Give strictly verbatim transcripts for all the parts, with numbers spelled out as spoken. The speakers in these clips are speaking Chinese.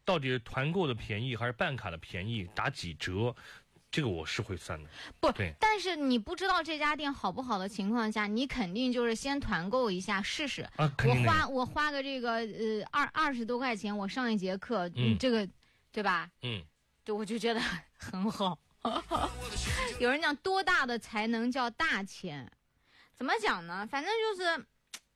到底是团购的便宜还是办卡的便宜，打几折，这个我是会算的。 不， 对， 但是你不知道这家店好不好的情况下，你肯定就是先团购一下试试。 啊， 我花我花个这个呃二二十多块钱，我上一节课，嗯，这个对吧？ 嗯， 对，我就觉得很好。有人讲多大的才能叫大钱？怎么讲呢？反正就是。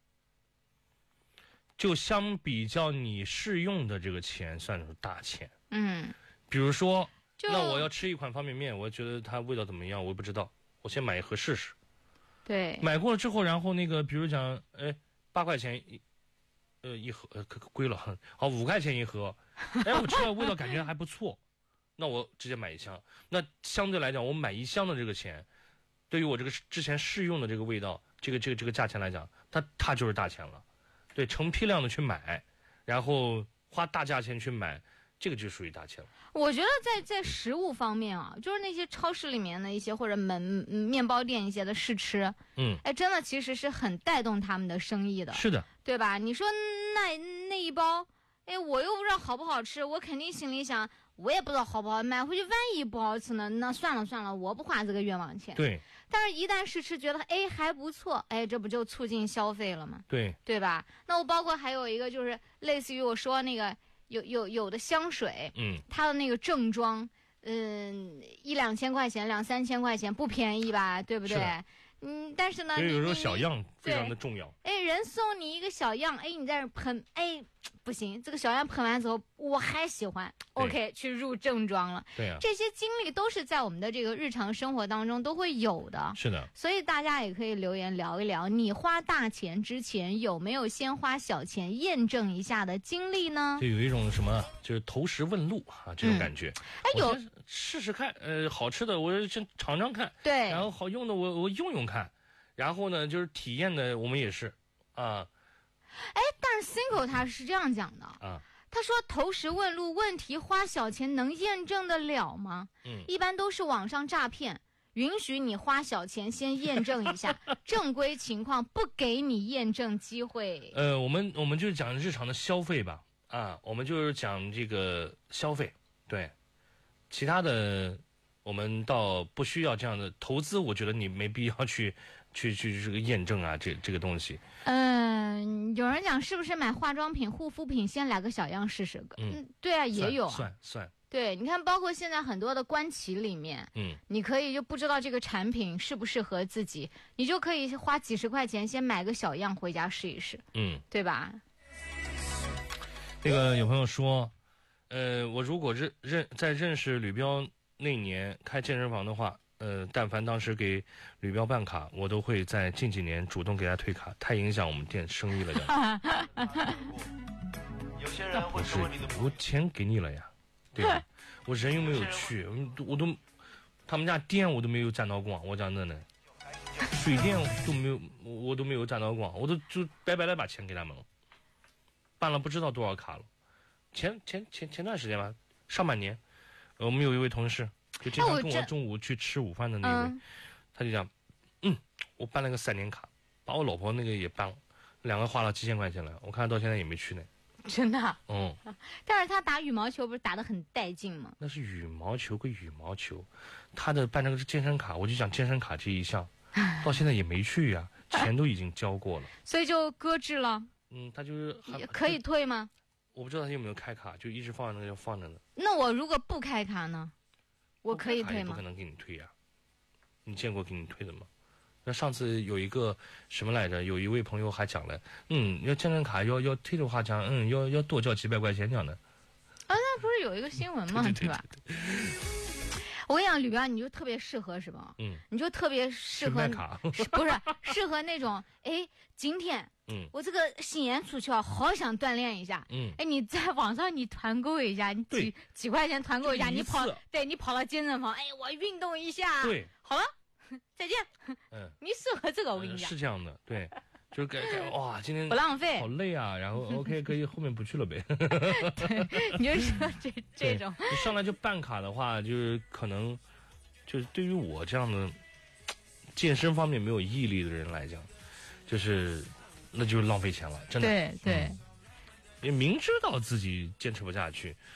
就相比较你试用的这个钱算是大钱。 嗯， 比如说，那我要吃一款方便面，我觉得它味道怎么样，我不知道，我先买一盒试试。 对， 买过了之后，然后那个，比如讲，哎，八块钱一，呃，一盒，呃，可可贵了，好，五块钱一盒，哎，我吃了味道感觉还不错，那我直接买一箱。那相对来讲，我买一箱的这个钱，对于我这个之前试用的这个味道，这个这个这个价钱来讲，它它就是大钱了。对，成批量的去买，然后花大价钱去买，这个就属于大钱了。 我觉得在在食物方面啊，就是那些超市里面的一些或者门、嗯、面包店一些的试吃， 嗯， 哎，真的其实是很带动他们的生意的。 是的， 对吧？你说那那一包，哎，我又不知道好不好吃，我肯定心里想，我也不知道好不好，买回去万一不好吃呢，那算了算了，我不花这个冤枉钱。 对。 但是，一旦试吃觉得哎还不错，哎，这不就促进消费了吗？ 对， 对吧？那我包括还有一个就是类似于我说那个有有有的香水， 嗯， 它的那个正装，嗯，一两千块钱，两三千块钱不便宜吧？对不对？嗯，但是呢， 因为有时候小样非常的重要。 哎，人送你一个小样，哎，你在这喷，哎，不行，这个小样喷完之后我还喜欢 ，OK， 去入正装了。 对啊， 这些经历都是在我们的这个日常生活当中都会有的。 是的， 所以大家也可以留言聊一聊，你花大钱之前有没有先花小钱验证一下的经历呢？ 就有一种什么，就是投石问路啊，这种感觉。 哎、嗯，有试试看，呃，好吃的我先尝尝看， 对， 然后好用的我我用用看，然后呢，就是体验的我们也是啊。 哎，但是 Cinco 他是这样讲的啊， 他说投石问路问题花小钱能验证得了吗？ 嗯， 一般都是网上诈骗，允许你花小钱先验证一下，正规情况不给你验证机会。 呃，我们我们就是讲日常的消费吧，啊，我们就是讲这个消费，对，其他的我们倒不需要这样的投资，我觉得你没必要去去去这个验证啊，这这个东西。 嗯，有人讲是不是买化妆品、护肤品先来个小样试试？嗯，对啊，也有啊， 算算。 对，你看，包括现在很多的官旗里面， 嗯，你可以就不知道这个产品适不适合自己，你就可以花几十块钱先买个小样回家试一试， 嗯， 对吧？ 那个有朋友说，呃，我如果认认在认识吕彪那年开健身房的话，呃，但凡当时给吕彪办卡，我都会在近几年主动给他退卡，太影响我们店生意了的。 有些人会说你的， 我钱给你了呀。对，我人又没有去，我都，他们家店我都没有占到光。我讲真的，水电都没有，我都没有占到光，我都就白白的把钱给他们了，办了不知道多少卡了。前前前前段时间吧，上半年，我们有一位同事，就经常跟我中午去吃午饭的那位，他就讲，嗯，我办了个三年卡，把我老婆那个也办了，两个花了七千块钱了，我看到现在也没去呢。 真的， 嗯， 但是他打羽毛球不是打得很带劲吗？ 那是羽毛球归羽毛球，他的办这个是健身卡，我就讲健身卡这一项，到现在也没去呀、啊，钱都已经交过了， 所以就搁置了。 嗯，他就是可以退吗？ 我不知道他有没有开卡，就一直放在那个放着呢。 那我如果不开卡呢？我可以退吗？ 不可能给你退呀、啊，你见过给你退的吗？那上次有一个什么来着？有一位朋友还讲了，嗯，要健身卡要要退的话讲，嗯，要要多交几百块钱讲的。啊， 那不是有一个新闻吗？ 对, 对, 对, 对, 对吧？我跟你讲，吕彪，你就特别适合什么？ 嗯， 你就特别适合卡， 不是适合那种，哎，今天， 嗯， 我这个新年出去啊，好想锻炼一下， 嗯， 哎，你在网上你团购一下，你几几块钱团购一下，你跑，对你跑到健身房，哎，我运动一下， 对， 好了。再见。 嗯， 你适合这个，我跟你讲、 呃、是这样的，对，就是感觉哇，今天不浪费， 好累啊，然后 OK 可以后面不去了呗。 对，你就说这这种， 你上来就办卡的话，就是可能就是对于我这样的健身方面没有毅力的人来讲，就是那就是浪费钱了，真的。 对对。 嗯，也明知道自己坚持不下去，